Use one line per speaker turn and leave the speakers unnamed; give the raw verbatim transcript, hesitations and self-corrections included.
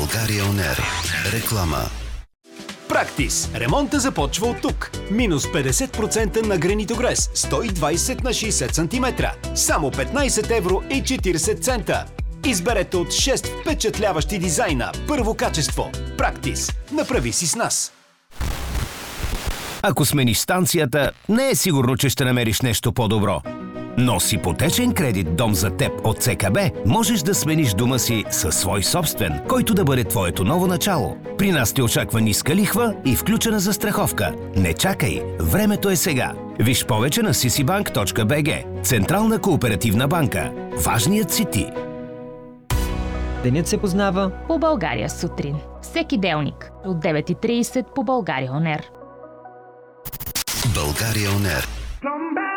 България Он Ер. Реклама.
Практис. Ремонта започва от тук. Минус петдесет процента на гранитогрес. сто и двадесет на шейсет сантиметра. Само петнадесет евро и четиридесет цента. Изберете от шест впечатляващи дизайна. Първо качество. Практис. Направи си с нас.
Ако смениш станцията, не е сигурно, че ще намериш нещо по-добро. Но с ипотечен кредит «Дом за теб» от ЦКБ можеш да смениш дома си със свой собствен, който да бъде твоето ново начало. При нас те очаква ниска лихва и включена застраховка. Не чакай, времето е сега. Виж повече на си си банк точка би джи. Централна кооперативна банка. Важният си ти.
Денят се познава
по България сутрин. Всеки делник от девет и тридесет по България Он Ер.
България Он Ер.